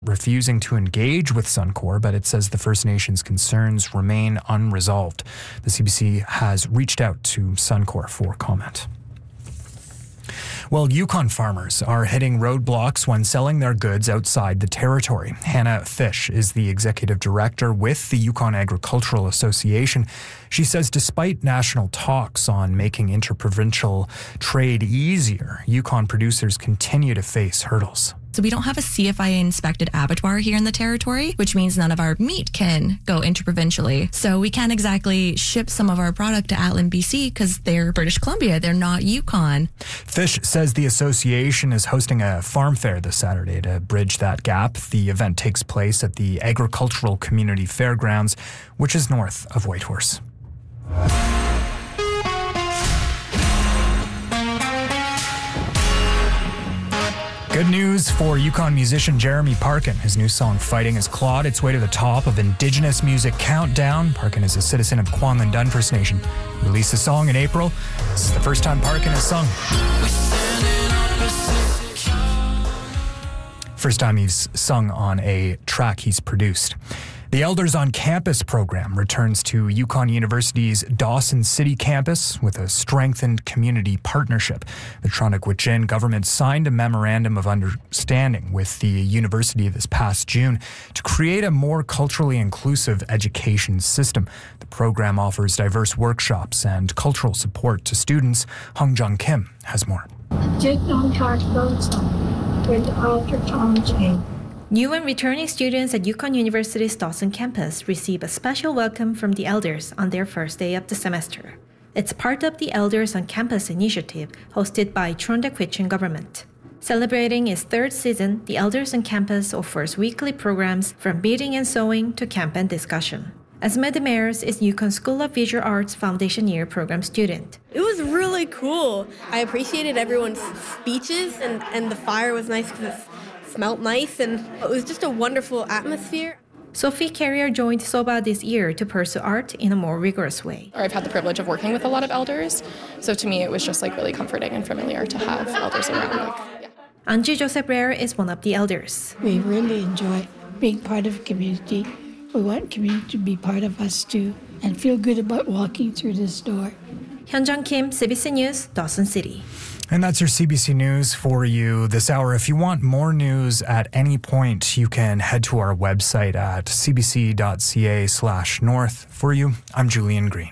refusing to engage with Suncor, but it says the First Nations concerns remain unresolved. The CBC has reached out to Suncor for comment. Well, Yukon farmers are hitting roadblocks when selling their goods outside the territory. Hannah Fish is the executive director with the Yukon Agricultural Association. She says despite national talks on making interprovincial trade easier, Yukon producers continue to face hurdles. So we don't have a CFIA-inspected abattoir here in the territory, which means none of our meat can go interprovincially. So we can't exactly ship some of our product to Atlan, BC, because they're British Columbia. They're not Yukon. Fish says the association is hosting a farm fair this Saturday to bridge that gap. The event takes place at the Agricultural Community Fairgrounds, which is north of Whitehorse. Good news for Yukon musician Jeremy Parkin. His new song, Fighting, has clawed its way to the top of Indigenous Music Countdown. Parkin is a citizen of Kwanlin-Dun First Nation. He released the song in April. This is the first time Parkin has sung. First time he's sung on a track he's produced. The Elders on Campus program returns to Yukon University's Dawson City campus with a strengthened community partnership. The Trondheim government signed a memorandum of understanding with the university this past June to create a more culturally inclusive education system. The program offers diverse workshops and cultural support to students. Hung Jung Kim has more. New and returning students at Yukon University's Dawson campus receive a special welcome from the elders on their first day of the semester. It's part of the Elders on Campus initiative hosted by Trondheim government. Celebrating its third season, the Elders on Campus offers weekly programs from beading and sewing to camp and discussion. Esme Demers is Yukon School of Visual Arts Foundation Year program student. It was really cool. I appreciated everyone's speeches and the fire was nice because it smelled nice and it was just a wonderful atmosphere. Sophie Carrier joined SOBA this year to pursue art in a more rigorous way. I've had the privilege of working with a lot of elders, so to me it was just really comforting and familiar to have elders around. Angie Joseph Rare is one of the elders. We really enjoy being part of a community. We want community to be part of us too and feel good about walking through this door. Hyunjung Kim, CBC News, Dawson City. And that's your CBC News for you this hour. If you want more news at any point, you can head to our website at cbc.ca/north. For you, I'm Julian Green.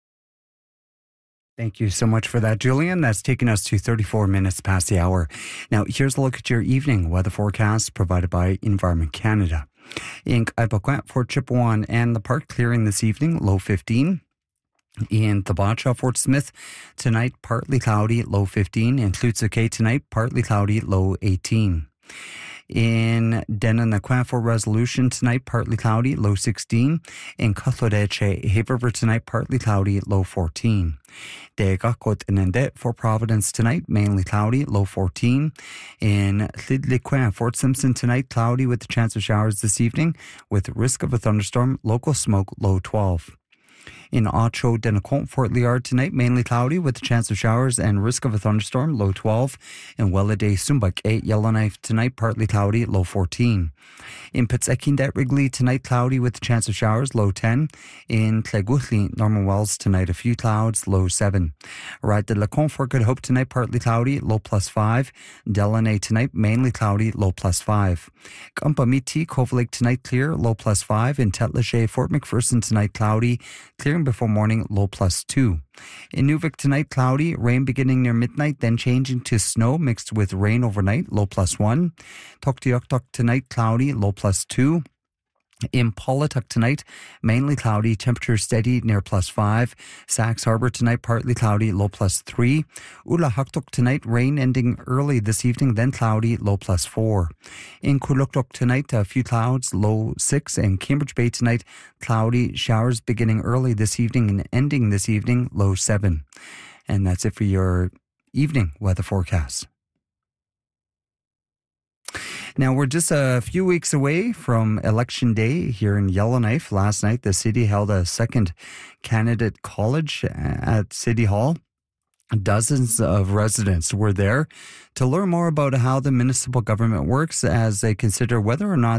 Thank you so much for that, Julian. That's taken us to 34 minutes past the hour. Now, here's a look at your evening weather forecast provided by Environment Canada. In Iboquet, Fort Chipewyan and the park clearing this evening, low 15. In Thibacha, Fort Smith, tonight partly cloudy, low 15. In Tlutsuke tonight, partly cloudy, low 18. In Denonakwa, Fort Resolution tonight, partly cloudy, low 16. In Cuthladeche, Hay River tonight, partly cloudy, low 14. Degakot and Nende, Fort Providence tonight, mainly cloudy, low 14. In Tlidlikwa, Fort Simpson tonight, cloudy with a chance of showers this evening, with risk of a thunderstorm, local smoke, low 12. In Ocho Denacont, Fort Liard tonight, mainly cloudy with a chance of showers and risk of a thunderstorm, low 12. In Welladay, Sumbuk, 8 Yellowknife tonight, partly cloudy, low 14. In Pitsekindet, Wrigley tonight, cloudy with a chance of showers, low 10. In Tleguthli, Norman Wells tonight, a few clouds, low 7. Ride de Lacombe, Fort Good Hope tonight, partly cloudy, low +5. Delaney tonight, mainly cloudy, low +5. Gumpamiti, Cove Lake tonight, clear, low +5. In Tetlache, Fort McPherson tonight, cloudy, clearing before morning, low +2. In Nuvik tonight, cloudy, rain beginning near midnight, then changing to snow mixed with rain overnight, low +1. Tuktoyaktuk tonight, cloudy, low +2. In Paulatuk tonight, mainly cloudy, temperature steady near +5. Sax Harbour tonight, partly cloudy, low +3. Ulahaktuk tonight, rain ending early this evening, then cloudy, low +4. In Kuluktuk tonight, a few clouds, low 6. And Cambridge Bay tonight, cloudy, showers beginning early this evening and ending this evening, low 7. And that's it for your evening weather forecast. Now, we're just a few weeks away from Election Day here in Yellowknife. Last night, the city held a second candidate college at City Hall. Dozens of residents were there to learn more about how the municipal government works as they consider whether or not